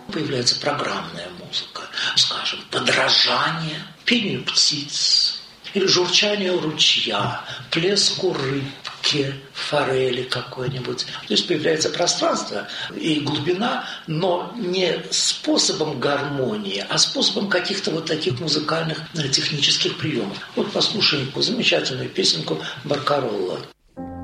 Появляется программная музыка, скажем, подражание пению птиц или журчанию ручья, плеску рыбки, форели какой-нибудь. То есть появляется пространство и глубина, но не способом гармонии, а способом каких-то вот таких музыкальных технических приемов. Вот послушаем замечательную песенку Баркаролла.